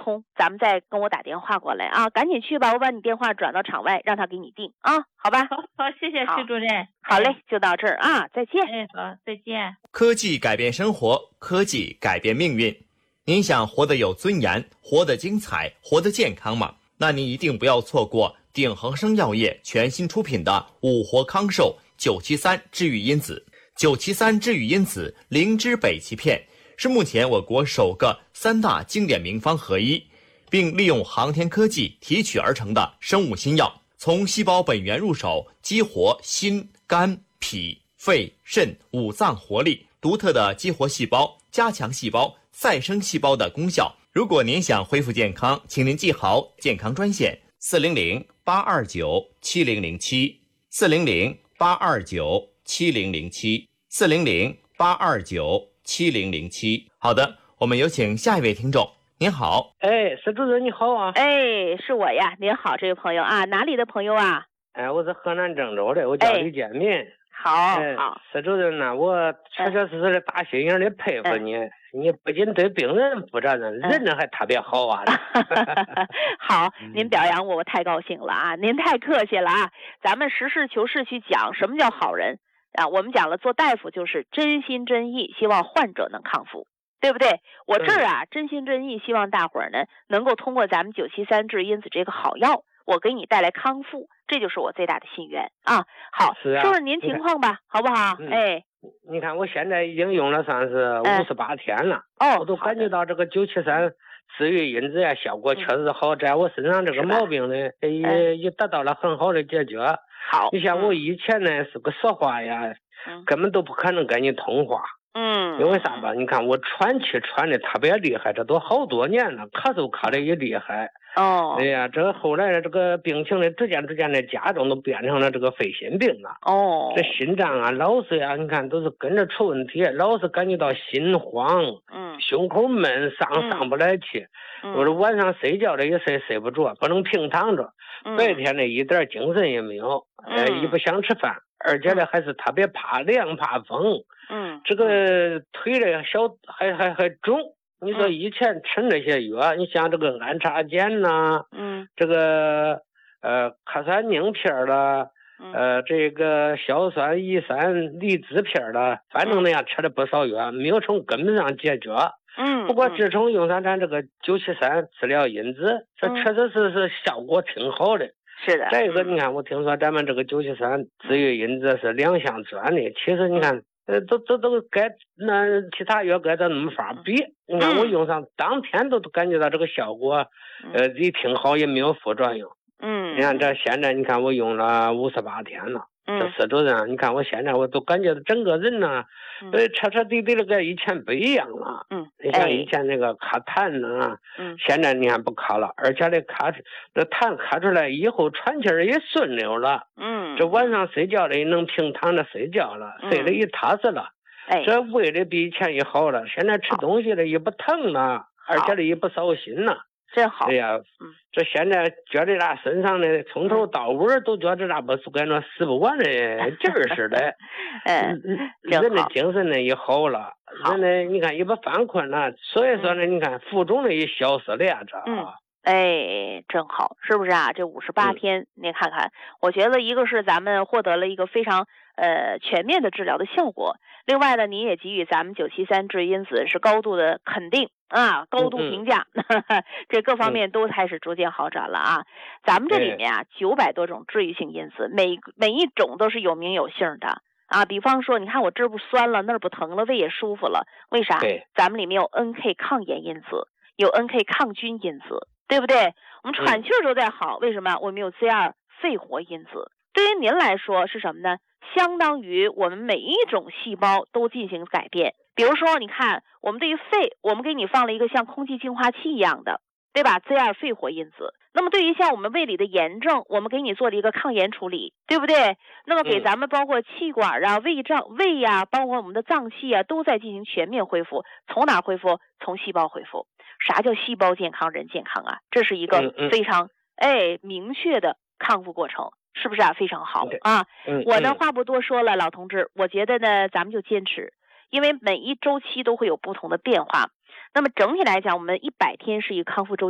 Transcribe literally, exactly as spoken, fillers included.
通，咱们再跟我打电话过来啊，赶紧去吧，我把你电话转到场外，让他给你定啊，好吧？ 好，好，谢谢徐主任。 好嘞，就到这儿啊，再见。 哎，好，再见。 科技改变生活，科技改变命运。您想活得有尊严，活得精彩，活得健康吗？那您一定不要错过鼎恒生药业全新出品的五活康寿九七三治愈因子。九七三治愈因子灵芝北芪片是目前我国首个三大经典名方合一，并利用航天科技提取而成的生物新药，从细胞本源入手，激活心、肝、脾、肺、肾五脏活力，独特的激活细胞、加强细胞、再生细胞的功效。如果您想恢复健康，请您记好健康专线四零零八二九七零零七四零零八二九七零零七四零零八二九七零零七。好的，我们有请下一位听众。您好。 哎，石主任你好啊。 哎，是我呀。您好，这位朋友啊，哪里的朋友啊？ 哎，我是河南郑州的，我叫李建民。 哎、好， 哎、 好。 石主任呢，我确确实实的大心眼的佩服你。哎你不仅对病人负责任，人呢还特别好啊。 好，您表扬我，我太高兴了啊！您太客气了啊！咱们实事求是去讲什么叫好人啊？我们讲了，做大夫就是真心真意，希望患者能康复，对不对？我这儿啊，真心真意，希望大伙儿呢能够通过咱们九七三治因子这个好药，我给你带来康复，这就是我最大的心愿啊！好， 是啊， 说说您情况吧，好不好？ 嗯、 哎。 你看我现在已经用了算是五十八天了， 嗯、哦， 我都感觉到这个九七三治愈因子呀效果确实好，在我身上这个毛病呢也、嗯、也得到了很好的解决。 好， 你像我以前呢是个说话呀、嗯，根本都不可能跟你通话。 嗯， 因为啥吧？你看我喘气喘的特别厉害，这都好多年了，咳嗽咳的也厉害。 哦， 哎呀，这后来这个病情呢，逐渐逐渐的加重，都变成了这个肺心病了。 哦， 这心脏啊、老是呀，你看都是跟着出问题，老是感觉到心慌， 嗯， 胸口闷，上、嗯、上不来气。嗯、我这晚上睡觉的也睡睡不着，不能平躺着。嗯、白天呢一点精神也没有， 嗯、 呃，一不想吃饭，而且呢还是特别怕凉怕风。 嗯， 这个腿呢小还还还肿。你说以前吃那些药，你像这个安插碱呐， 嗯， 这个呃克酸宁片啦，呃这个硝酸乙酸离子片啦，反正那样吃了不少药，没有从根本上解决。 嗯， 不过自从用上咱这个九七三治疗因子，这确实是是效果挺好的。 是的。 再一个，你看我听说咱们这个九七三治愈因子是两相转的，其实你看。呃，都都都该那其他药该咱那么法比，你看我用上当天都感觉到这个效果，呃，也挺好，也没有副作用。 嗯， 你看这现在，你看我用了五十八天了， 嗯， 这石主任，你看我现在我都感觉到整个人呢，呃，彻彻底底的跟以前不一样了。 嗯， 你像以前那个咳痰呢， 嗯， 现在你看不咳了，而且这咳这痰咳出来以后喘气儿也顺溜了。 嗯， 这晚上睡觉的也能平躺着睡觉了， 嗯、 睡得也踏实了。 哎， 这胃的比以前也好了，现在吃东西的也不疼了，而且的也不烧心了。 真好。 哎呀，嗯、这现在觉得那身上的从头到尾都觉得那不是跟那使不完的劲儿似的。 嗯， 人的精神呢也好了，人呢你看也不犯困了，所以说呢，你看浮肿的也消失了呀，这。 嗯哎，真好，是不是啊？这五十八天，嗯、您看看，我觉得一个是咱们获得了一个非常呃全面的治疗的效果，另外呢，您也给予咱们九七三治因子是高度的肯定啊，高度评价，嗯嗯这各方面都开始逐渐好转了啊。嗯、咱们这里面啊，九百多种治愈性因子，每每一种都是有名有姓的啊。比方说，你看我这儿不酸了，那儿不疼了，胃也舒服了，为啥？咱们里面有 N K 抗炎因子，有 N K 抗菌因子。对不对？我们喘气儿都在好，嗯、为什么？我们有 C 二 肺活因子。对于您来说是什么呢？相当于我们每一种细胞都进行改变。比如说，你看，我们对于肺，我们给你放了一个像空气净化器一样的，对吧 ？C 二 肺活因子。那么对于像我们胃里的炎症，我们给你做了一个抗炎处理，对不对？那么给咱们包括气管啊、胃胀、胃呀、啊，包括我们的脏器啊，都在进行全面恢复。从哪恢复？从细胞恢复。啥叫细胞健康人健康啊？这是一个非常哎明确的康复过程，是不是啊？非常好啊！我呢话不多说了，老同志，我觉得呢咱们就坚持，因为每一周期都会有不同的变化。那么整体来讲，我们一百天是一个康复周期。